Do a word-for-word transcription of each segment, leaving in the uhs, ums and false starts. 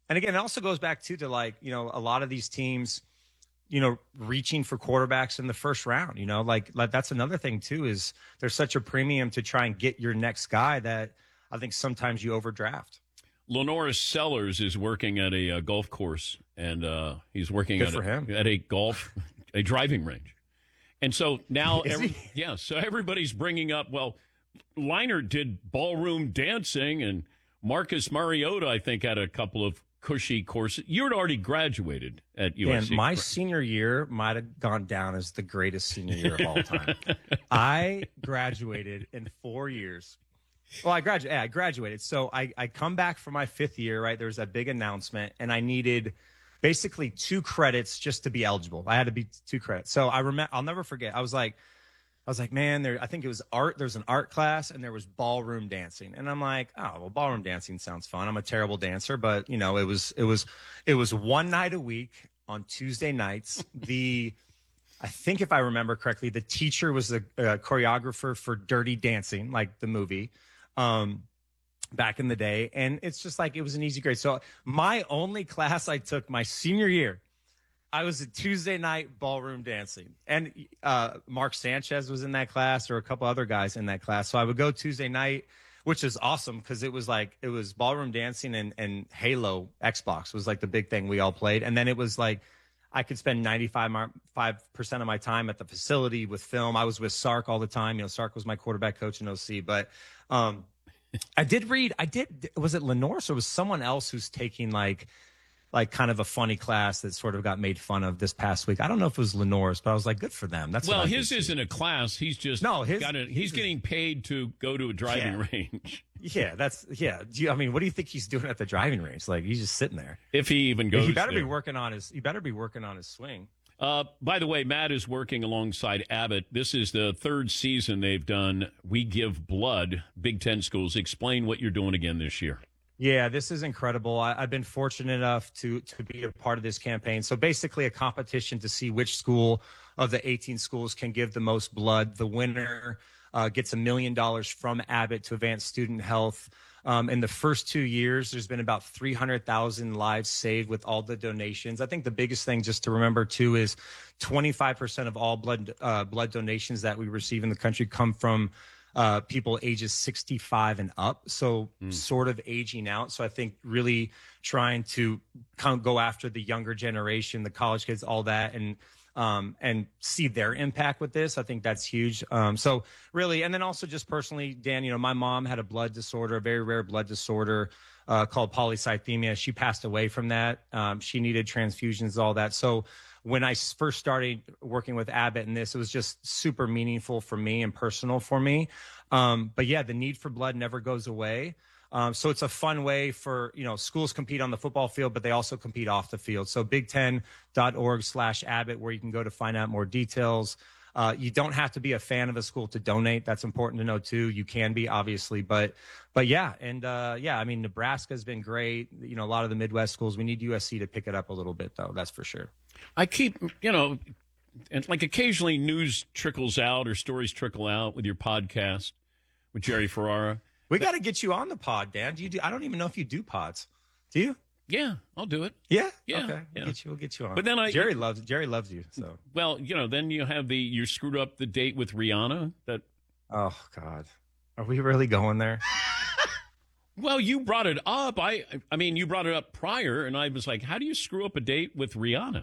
And again, it also goes back too to like, you know, a lot of these teams, you know, reaching for quarterbacks in the first round, you know, like, like that's another thing too, is there's such a premium to try and get your next guy that I think sometimes you overdraft. Lenora Sellers is working at a uh, golf course, and uh, he's working Good at for a, him. at a golf, a driving range. And so now, Is every, he? yeah, so everybody's bringing up, well, Leinart did ballroom dancing, and Marcus Mariota, I think, had a couple of cushy courses. You had already graduated at U S C. And my senior year might have gone down as the greatest senior year of all time. I graduated in four years. Well, I graduated. Yeah, I graduated. So I, I come back for my fifth year, right? There was that big announcement, and I needed basically two credits just to be eligible. I had to be two credits. So I remember, I'll never forget. I was like, I was like, man, there. I think it was art. There's an art class, and there was ballroom dancing. And I'm like, oh, well, ballroom dancing sounds fun. I'm a terrible dancer, but you know, it was, it was, it was one night a week on Tuesday nights. The, I think if I remember correctly, the teacher was the uh, choreographer for Dirty Dancing, like the movie, um, back in the day. And it's just like, it was an easy grade. So my only class I took my senior year, I was at Tuesday night ballroom dancing, and uh, Mark Sanchez was in that class, or a couple other guys in that class. So I would go Tuesday night, which is awesome because it was like, it was ballroom dancing, and, and Halo Xbox was like the big thing we all played. And then it was like, I could spend ninety-five percent of my time at the facility with film. I was with Sark all the time. You know, Sark was my quarterback coach in O C, but um, I did read, I did, was it Lenore? So it was someone else who's taking like, like kind of a funny class that sort of got made fun of this past week. I don't know if it was Lenore's, but I was like, good for them. That's well, his isn't a class. He's just no, his, got a, he's, he's getting paid to go to a driving yeah. range. Yeah, that's yeah. Do you, I mean, what do you think he's doing at the driving range? Like, he's just sitting there. If he even goes, he better there. be working on his. He better be working on his swing. Uh, by the way, Matt is working alongside Abbott. This is the third season they've done We Give Blood, Big Ten schools. Explain what you're doing again this year. Yeah, this is incredible. I, I've been fortunate enough to to be a part of this campaign. So basically a competition to see which school of the eighteen schools can give the most blood. The winner uh, gets a million dollars from Abbott to advance student health. Um, in the first two years, there's been about three hundred thousand lives saved with all the donations. I think the biggest thing just to remember, too, is twenty-five percent of all blood uh, blood donations that we receive in the country come from Uh, people ages sixty-five and up, so mm. sort of aging out. So I think really trying to kind of go after the younger generation, the college kids, all that, and um, and see their impact with this. I think that's huge. Um, so really, and then also just personally, Dan, you know, my mom had a blood disorder, a very rare blood disorder uh, called polycythemia. She passed away from that. Um, she needed transfusions, all that. So when I first started working with Abbott and this, it was just super meaningful for me and personal for me. Um, but yeah, the need for blood never goes away. Um, so it's a fun way for, you know, schools compete on the football field, but they also compete off the field. So big ten dot org slash Abbott, where you can go to find out more details. Uh, you don't have to be a fan of a school to donate. That's important to know too. You can be, obviously, but, but yeah. And, uh, yeah, I mean, Nebraska's been great. You know, a lot of the Midwest schools, we need U S C to pick it up a little bit though. That's for sure. I keep, you know, and like occasionally news trickles out or stories trickle out with your podcast with Jerry Ferrara. We got to get you on the pod, Dan. Do you do? I don't even know if you do pods. Do you? Yeah, I'll do it. Yeah, yeah. Okay, yeah. We'll get you. We'll get you on. But then I Jerry loves Jerry loves you. So well, you know, then you have the you screwed up the date with Rihanna. That oh God, are we really going there? Well, you brought it up. I I mean, you brought it up prior, and I was like, how do you screw up a date with Rihanna?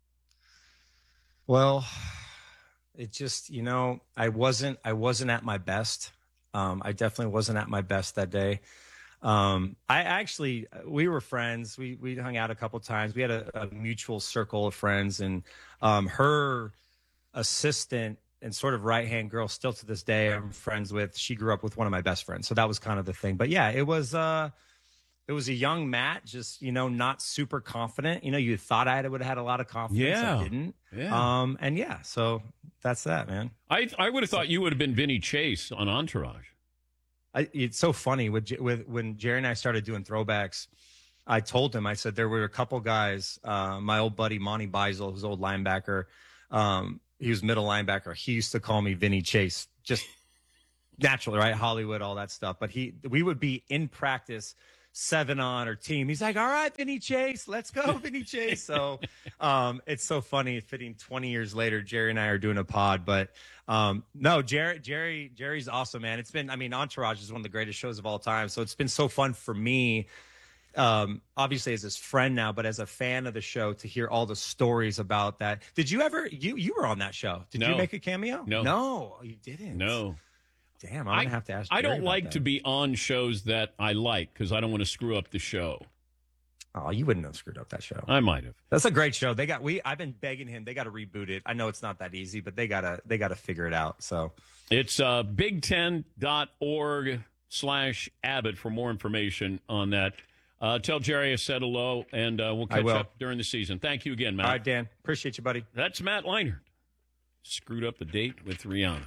Well, it just, you know, I wasn't I wasn't at my best. Um, I definitely wasn't at my best that day. Um, I actually, we were friends. We we hung out a couple times. We had a, a mutual circle of friends, and um, her assistant and sort of right-hand girl, still to this day, I'm friends with. She grew up with one of my best friends, so that was kind of the thing. But yeah, it was uh, it was a young Matt, just, you know, not super confident. You know, you thought I would have had a lot of confidence. Yeah. I didn't. Yeah. Um, and yeah, so that's that, man. I I would have thought you would have been Vinny Chase on Entourage. I, it's so funny with, with when Jerry and I started doing throwbacks. I told him, I said there were a couple guys. Uh, my old buddy Monty Beisel, who's old linebacker. Um, he was middle linebacker. He used to call me Vinny Chase, just naturally, right? Hollywood, all that stuff. But he, we would be in practice seven on or team. He's like, all right, Vinny Chase, let's go, Vinny Chase. So um, it's so funny fitting twenty years later, Jerry and I are doing a pod, but um, no, Jerry, Jerry, Jerry's awesome, man. It's been, I mean, Entourage is one of the greatest shows of all time. So it's been so fun for me, um, obviously as his friend now, but as a fan of the show to hear all the stories about that. Did you ever, you, you were on that show. Did No. you make a cameo? No. No, you didn't. No. Damn, I'm going to have to ask I Jerry don't about like that. to be on shows that I like because I don't want to screw up the show. Oh, you wouldn't have screwed up that show. I might have. That's a great show. They got we. I've been begging him. They got to reboot it. I know it's not that easy, but they gotta they gotta figure it out. So It's uh, big ten dot org slash Abbott for more information on that. Uh, tell Jerry I said hello, and uh, we'll I catch will. up during the season. Thank you again, Matt. all right, Dan, appreciate you, buddy. That's Matt Leinart. Screwed up the date with Rihanna.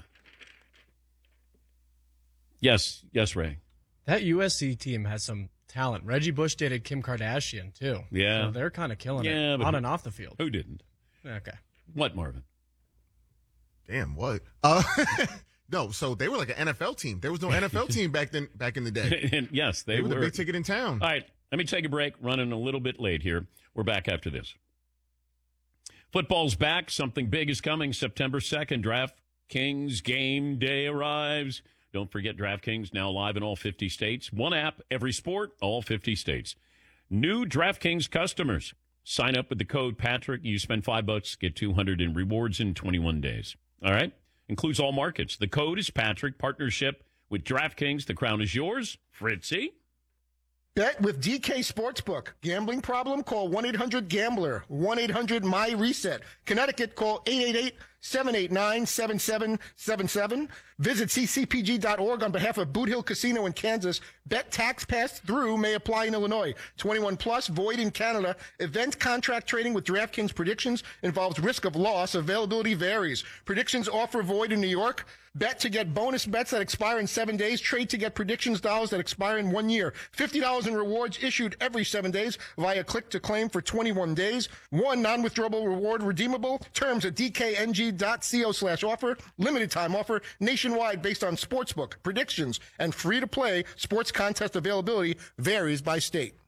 Yes, yes, Ray. That U S C team has some talent. Reggie Bush dated Kim Kardashian, too. Yeah. So they're kind of killing Yeah, it but on who- and off the field. Who didn't? Okay. What, Marvin? Damn, what? Uh, no, so they were like an N F L team. There was no N F L team back then. Back in the day, And yes, they, they were the were. big ticket in town. All right, let me take a break. Running a little bit late here. We're back after this. Football's back. Something big is coming. September second, DraftKings game day arrives. Don't forget DraftKings now live in all fifty states. One app, every sport, all fifty states. New DraftKings customers. Sign up with the code Patrick. You spend five bucks, get two hundred in rewards in twenty-one days. All right? Includes all markets. The code is Patrick. Partnership with DraftKings. The crown is yours. Fritzy. Bet with D K Sportsbook. Gambling problem? Call one eight hundred gambler. one eight hundred my reset. Connecticut, call eight eight eight, seven eight nine, seven seven seven seven. Visit c c p g dot org on behalf of Boot Hill Casino in Kansas. Bet tax passed through may apply in Illinois. twenty-one plus, void in Canada. Event contract trading with DraftKings predictions involves risk of loss. Availability varies. Predictions offer void in New York. Bet to get bonus bets that expire in seven days. Trade to get predictions dollars that expire in one year. fifty dollars in rewards issued every seven days via click to claim for twenty-one days. One non-withdrawable reward redeemable. Terms at d k n g dot co slash offer. Limited time offer nationwide based on sportsbook, predictions, and free to play sports contest availability varies by state.